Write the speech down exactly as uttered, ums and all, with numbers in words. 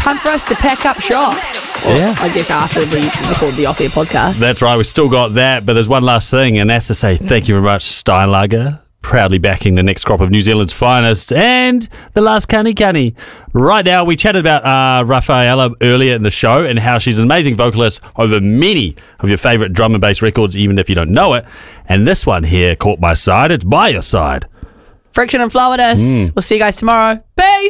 time for us to pack up shop. Or, Yeah. I guess after we record the Off Air podcast. That's right, we've still got that, but there's one last thing, and that's to say thank you very much, Steinlager, proudly backing the next crop of New Zealand's finest, and the last Kani Kani. Right now, we chatted about uh, Rafaela earlier in the show and how she's an amazing vocalist over many of your favourite drum and bass records, even if you don't know it. And this one here caught my side. It's By Your Side. Friction and Flowiness. We'll see you guys tomorrow. Peace.